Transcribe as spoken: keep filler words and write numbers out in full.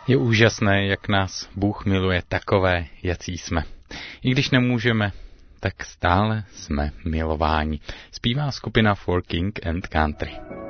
Je úžasné, jak nás Bůh miluje takové, jací jsme. I když nemůžeme, tak stále jsme milováni. Zpívá skupina For King and Country.